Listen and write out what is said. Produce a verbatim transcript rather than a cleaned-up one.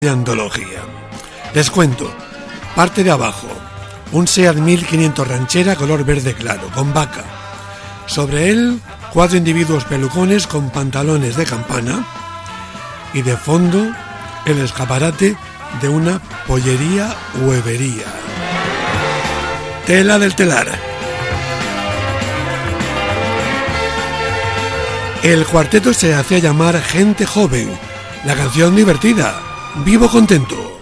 de antología. Les cuento, parte de abajo, un SEAT mil quinientos ranchera color verde claro, con vaca. Sobre él, cuatro individuos pelucones con pantalones de campana y de fondo, el escaparate de una pollería huevería. Tela del telar. El cuarteto se hacía llamar Gente Joven, la canción divertida, Vivo Contento.